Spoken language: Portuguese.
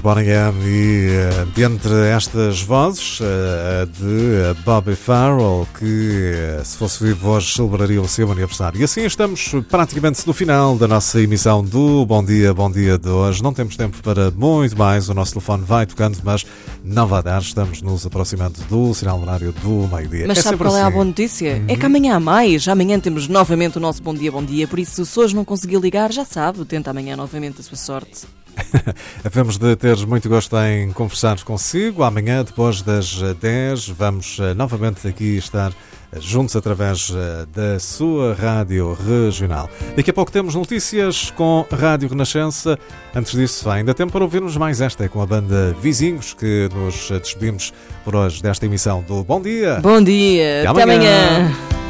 Bonnie M e dentre estas vozes de Bobby Farrell, que se fosse vivo hoje celebraria o seu aniversário. E assim estamos praticamente no final da nossa emissão do Bom Dia de hoje. Não temos tempo para muito mais, o nosso telefone vai tocando, mas não vai dar, estamos nos aproximando do sinal horário do meio-dia. Mas sabe qual é a boa notícia? É que amanhã há mais, amanhã temos novamente o nosso Bom Dia, por isso se hoje não conseguiu ligar, já sabe, tenta amanhã novamente a sua sorte. Havemos de ter muito gosto em conversar consigo. Amanhã, depois das 10, vamos novamente aqui estar juntos através da sua rádio regional. Daqui a pouco temos notícias com a Rádio Renascença. Antes disso, ainda tempo para ouvirmos mais esta com a banda Vizinhos, que nos despedimos por hoje desta emissão do Bom Dia. Bom dia, até amanhã.